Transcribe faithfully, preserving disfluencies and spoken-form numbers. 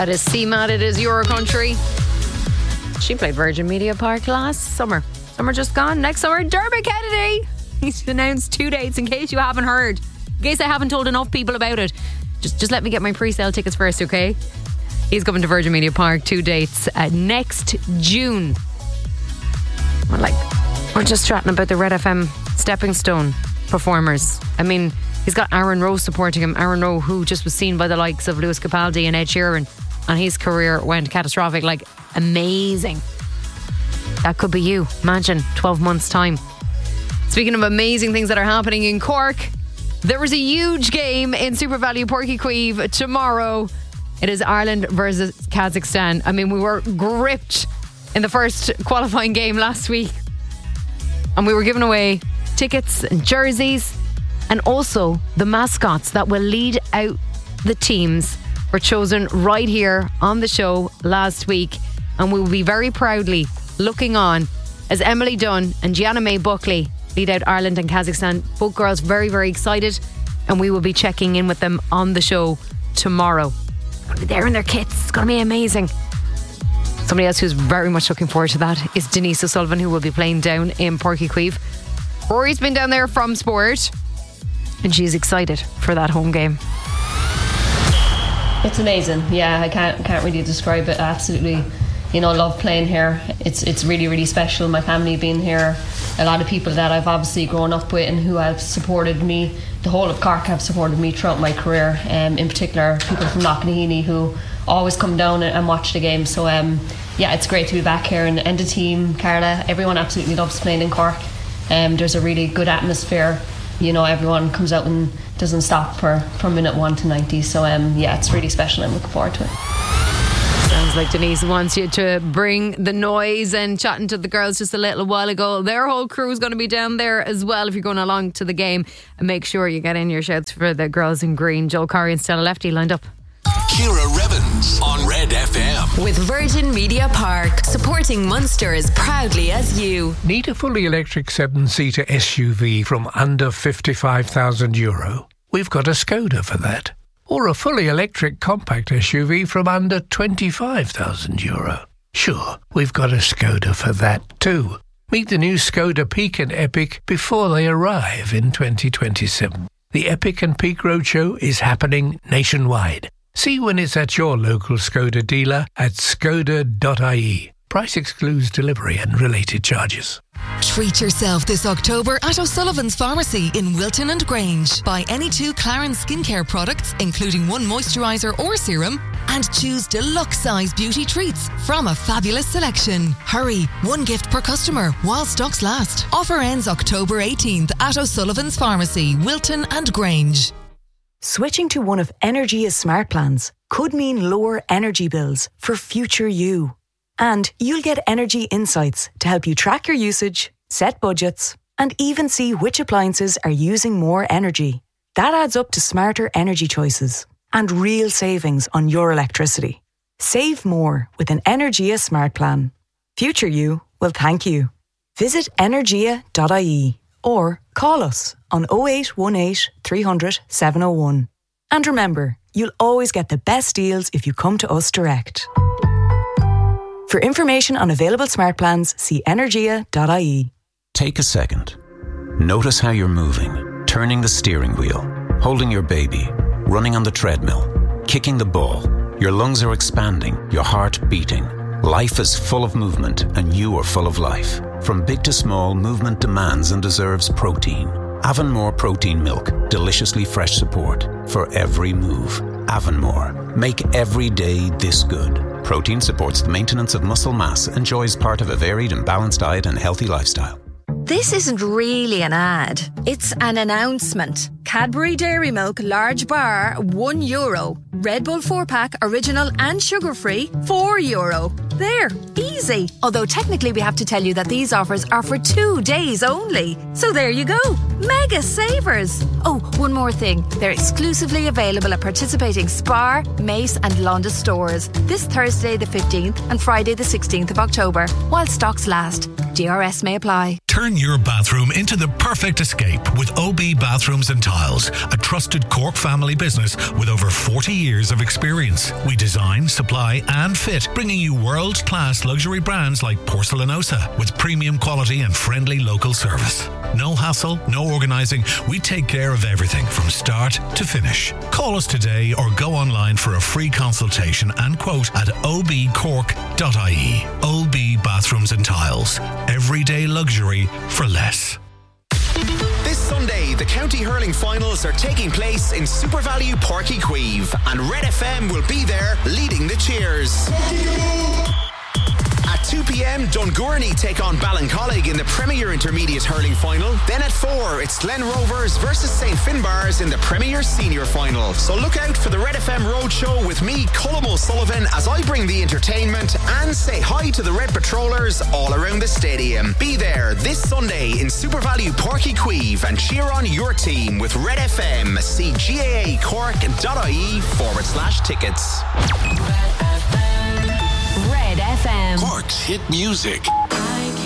That is C M A T, it is Euro Country. She played Virgin Media Park last summer. Summer just gone. Next summer, Dermot Kennedy. He's announced two dates in case you haven't heard. In case I haven't told enough people about it. Just just let me get my pre-sale tickets first, okay? He's coming to Virgin Media Park, two dates uh, next June. We're like, we're just chatting about the Red F M Stepping Stone performers. I mean, he's got Aaron Rowe supporting him. Aaron Rowe, who just was seen by the likes of Lewis Capaldi and Ed Sheeran, and his career went catastrophic. Like, amazing. That could be you. Imagine, twelve months' time. Speaking of amazing things that are happening in Cork, there was a huge game in Super Value Porky Queeve tomorrow. It is Ireland versus Kazakhstan. I mean, we were gripped in the first qualifying game last week. And we were giving away tickets and jerseys. And also the mascots that will lead out the teams were chosen right here on the show last week. And we will be very proudly looking on as Emily Dunn and Gianna May Buckley lead out Ireland and Kazakhstan. Both girls very, very excited. And we will be checking in with them on the show tomorrow. Going to be there in their kits. It's going to be amazing. Somebody else who's very much looking forward to that is Denise O'Sullivan, who will be playing down in Porky Queeve. Rory's been down there from sport, and she's excited for that home game. It's amazing. Yeah, I can't can't really describe it. I absolutely, you know, love playing here. It's it's really, really special. My family being here, a lot of people that I've obviously grown up with and who have supported me. The whole of Cork have supported me throughout my career. Um, in particular, people from Knocknaheeny who always come down and, and watch the game. So um, yeah, it's great to be back here, and, and the team, Carla, everyone absolutely loves playing in Cork. Um, there's a really good atmosphere. You know, everyone comes out and doesn't stop for, from minute one to ninety. So um, yeah, it's really special. I'm looking forward to it. Sounds like Denise wants you to bring the noise. And chatting to the girls just a little while ago, their whole crew is going to be down there as well if you're going along to the game. And make sure you get in your shouts for the girls in green. Joel Corey and Stella Lefty lined up. Ciara Revens on Red F M. With Virgin Media Park, supporting Munster as proudly as you. Need a fully electric seven-seater S U V from under fifty-five thousand euro? We've got a Skoda for that. Or a fully electric compact S U V from under twenty-five thousand euro? Sure, we've got a Skoda for that too. Meet the new Skoda Peak and Epic before they arrive in twenty twenty-seven. The Epic and Peak Roadshow is happening nationwide. See when it's at your local Skoda dealer at skoda dot I E. Price excludes delivery and related charges. Treat yourself this October at O'Sullivan's Pharmacy in Wilton and Grange. Buy any two Clarins skincare products, including one moisturiser or serum, and choose deluxe size beauty treats from a fabulous selection. Hurry, one gift per customer while stocks last. Offer ends October eighteenth at O'Sullivan's Pharmacy, Wilton and Grange. Switching to one of Energia's smart plans could mean lower energy bills for future you. And you'll get energy insights to help you track your usage, set budgets, and even see which appliances are using more energy. That adds up to smarter energy choices and real savings on your electricity. Save more with an Energia smart plan. Future you will thank you. Visit energia dot I E or call us on oh eight one eight, three hundred, seven oh one. And remember, you'll always get the best deals if you come to us direct. For information on available smart plans, see energia dot I E. Take a second. Notice how you're moving, turning the steering wheel, holding your baby, running on the treadmill, kicking the ball. Your lungs are expanding, your heart beating. Life is full of movement, and you are full of life. From big to small, movement demands and deserves protein. Avonmore Protein Milk, deliciously fresh support for every move. Avonmore, make every day this good. Protein supports the maintenance of muscle mass, enjoys part of a varied and balanced diet and healthy lifestyle. This isn't really an ad. It's an announcement. Cadbury Dairy Milk Large Bar, one euro. Red Bull four pack, original and sugar-free, four euro. There, easy. Although technically we have to tell you that these offers are for two days only. So there you go. Mega savers. Oh, one more thing. They're exclusively available at participating Spar, Mace and Londis stores this Thursday the fifteenth and Friday the sixteenth of October, while stocks last. D R S may apply. Turn your bathroom into the perfect escape with O B Bathrooms and Tiles, a trusted Cork family business with over forty years of experience. We design, supply and fit, bringing you world-class luxury brands like Porcelanosa with premium quality and friendly local service. No hassle, no organising. We take care of everything from start to finish. Call us today or go online for a free consultation and quote at o b cork dot i e. O B Bathrooms and Tiles. Everyday luxury for less. This Sunday, the County Hurling Finals are taking place in Super Value Páirc Uí Chaoimh, and Red F M will be there leading the cheers. At two p.m, Dungourney take on Ballincollig in the Premier Intermediate Hurling Final. Then at four, it's Glen Rovers versus Saint Finbars in the Premier Senior Final. So look out for the Red F M Roadshow with me, Colm O'Sullivan, as I bring the entertainment and say hi to the Red Patrollers all around the stadium. Be there this Sunday in Super Value Páirc Uí Chaoimh and cheer on your team with Red F M. See gaacork.ie forward slash tickets. Red F M. Cork's hit music.